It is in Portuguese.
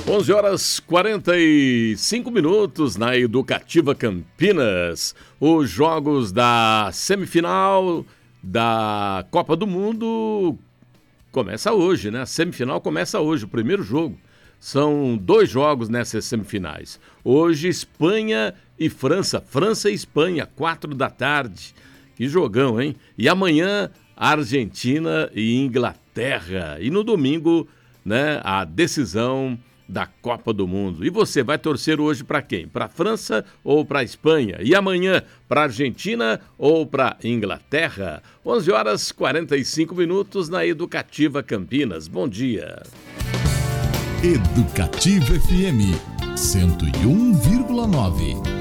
11 horas 45 minutos na Educativa Campinas. Os jogos da semifinal da Copa do Mundo começa hoje, né? A semifinal começa hoje, o primeiro jogo. São 2 jogos nessas semifinais. Hoje, Espanha e França. França e Espanha, 4 da tarde. Que jogão, hein? E amanhã, Argentina e Inglaterra. E no domingo, né, a decisão da Copa do Mundo. E você vai torcer hoje para quem? Para a França ou para a Espanha? E amanhã para a Argentina ou para a Inglaterra? 11 horas 45 minutos na Educativa Campinas. Bom dia. Educativa FM 101,9.